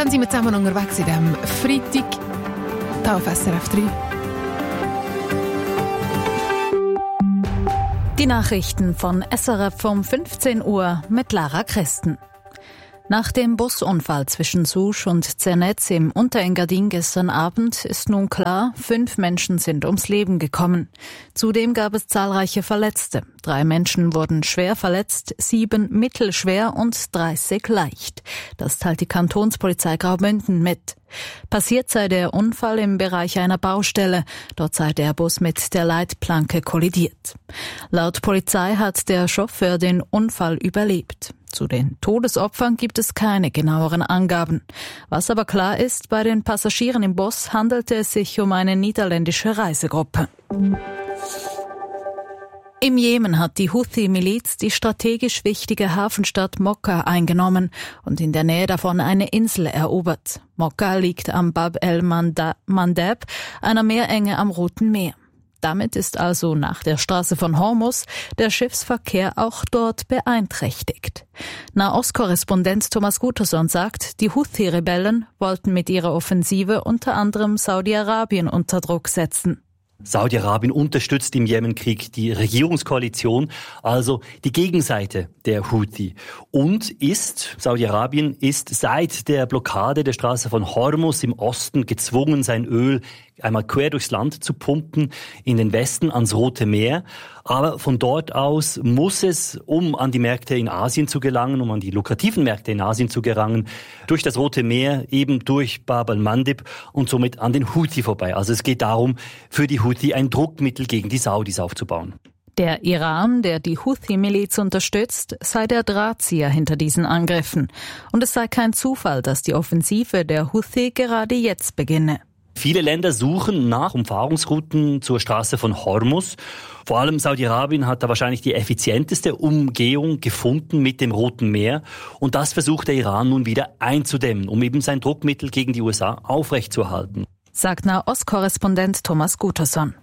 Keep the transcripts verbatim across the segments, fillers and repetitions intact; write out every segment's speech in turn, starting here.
Schön sind wir zusammen unterwegs in diesem Freitag. Hier auf S R F drei. Die Nachrichten von S R F um fünfzehn Uhr mit Lara Christen. Nach dem Busunfall zwischen Susch und Zernetz im Unterengadin gestern Abend ist nun klar, fünf Menschen sind ums Leben gekommen. Zudem gab es zahlreiche Verletzte. Drei Menschen wurden schwer verletzt, sieben mittelschwer und dreißig leicht. Das teilt die Kantonspolizei Graubünden mit. Passiert sei der Unfall im Bereich einer Baustelle. Dort sei der Bus mit der Leitplanke kollidiert. Laut Polizei hat der Chauffeur den Unfall überlebt. Zu den Todesopfern gibt es keine genaueren Angaben. Was aber klar ist, bei den Passagieren im Bus handelte es sich um eine niederländische Reisegruppe. Im Jemen hat die Houthi-Miliz die strategisch wichtige Hafenstadt Mokka eingenommen und in der Nähe davon eine Insel erobert. Mokka liegt am Bab el-Mandeb, einer Meerenge am Roten Meer. Damit ist also nach der Straße von Hormuz der Schiffsverkehr auch dort beeinträchtigt. Nahostkorrespondent Thomas Gutterson sagt, die Houthi-Rebellen wollten mit ihrer Offensive unter anderem Saudi-Arabien unter Druck setzen. Saudi-Arabien unterstützt im Jemenkrieg die Regierungskoalition, also die Gegenseite der Houthi. Und ist, Saudi-Arabien ist seit der Blockade der Straße von Hormuz im Osten gezwungen, sein Öl einmal quer durchs Land zu pumpen, in den Westen ans Rote Meer. Aber von dort aus muss es, um an die Märkte in Asien zu gelangen, um an die lukrativen Märkte in Asien zu gelangen, durch das Rote Meer, eben durch Bab el-Mandeb und somit an den Houthi vorbei. Also es geht darum, für die Houthi ein Druckmittel gegen die Saudis aufzubauen. Der Iran, der die Houthi-Miliz unterstützt, sei der Drahtzieher hinter diesen Angriffen. Und es sei kein Zufall, dass die Offensive der Houthi gerade jetzt beginne. Viele Länder suchen nach Umfahrungsrouten zur Straße von Hormuz. Vor allem Saudi-Arabien hat da wahrscheinlich die effizienteste Umgehung gefunden mit dem Roten Meer. Und das versucht der Iran nun wieder einzudämmen, um eben sein Druckmittel gegen die U S A aufrechtzuerhalten. Sagt Nahostkorrespondent Thomas Gutterson.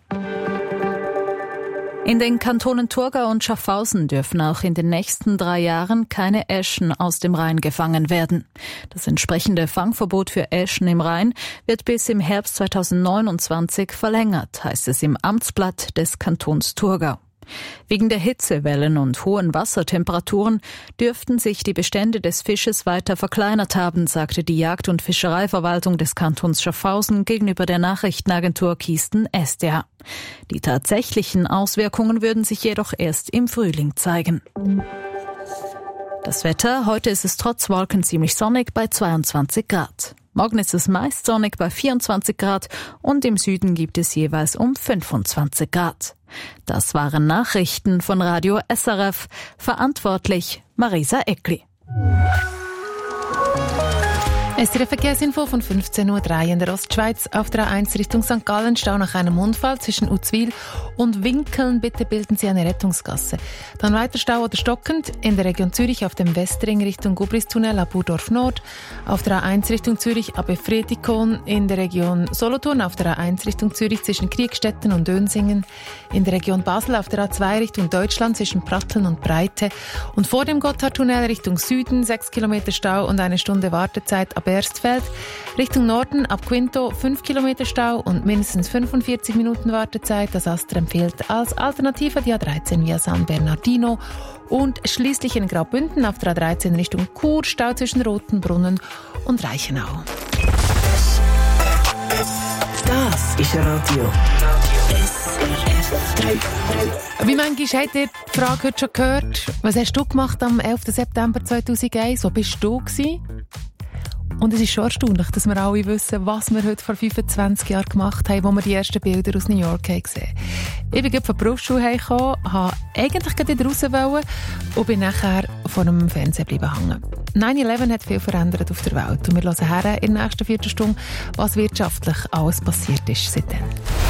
In den Kantonen Thurgau und Schaffhausen dürfen auch in den nächsten drei Jahren keine Äschen aus dem Rhein gefangen werden. Das entsprechende Fangverbot für Äschen im Rhein wird bis im Herbst zweitausendneunundzwanzig verlängert, heißt es im Amtsblatt des Kantons Thurgau. Wegen der Hitzewellen und hohen Wassertemperaturen dürften sich die Bestände des Fisches weiter verkleinert haben, sagte die Jagd- und Fischereiverwaltung des Kantons Schaffhausen gegenüber der Nachrichtenagentur Kiesten S D A. Die tatsächlichen Auswirkungen würden sich jedoch erst im Frühling zeigen. Das Wetter: Heute ist es trotz Wolken ziemlich sonnig bei zweiundzwanzig Grad. Morgen ist es meist sonnig bei vierundzwanzig Grad und im Süden gibt es jeweils um fünfundzwanzig Grad. Das waren Nachrichten von Radio S R F. Verantwortlich Marisa Eckli. S R F-Verkehrsinfo von fünfzehn Uhr drei in der Ostschweiz. Auf der A eins Richtung Sankt Gallen Stau nach einem Unfall zwischen Uzwil und Winkeln. Bitte bilden Sie eine Rettungsgasse. Dann weiter Stau oder stockend in der Region Zürich auf dem Westring Richtung Gubristunnel ab Burdorf Nord. Auf der A eins Richtung Zürich ab Efretikon. In der Region Solothurn auf der A eins Richtung Zürich zwischen Kriegstetten und Dönsingen. In der Region Basel auf der A zwei Richtung Deutschland zwischen Pratteln und Breite. Und vor dem Gotthardtunnel Richtung Süden sechs Kilometer Stau und eine Stunde Wartezeit ab Erstfeld. Richtung Norden ab Quinto fünf Kilometer Stau und mindestens fünfundvierzig Minuten Wartezeit. Das Astra empfiehlt als Alternative die A dreizehn via San Bernardino. Und schließlich in Graubünden auf der A dreizehn Richtung Chur Stau zwischen Rotenbrunnen und Reichenau. Das ist Radio S R F drei. Wie manchmal habt ihr die Frage heute schon gehört? Was hast du gemacht am elften September zweitausendeins? Wo bist du gewesen? Und es ist schon erstaunlich, dass wir alle wissen, was wir heute vor fünfundzwanzig Jahren gemacht haben, wo wir die ersten Bilder aus New York haben gesehen. Ich bin gerade von der Berufsschule heimgekommen, wollte eigentlich gerade wieder raus wollen und bin nachher vor dem Fernsehen bleiben hängen. neun elf hat viel verändert auf der Welt und wir hören her in der nächsten Viertelstunde, was wirtschaftlich alles passiert ist seitdem.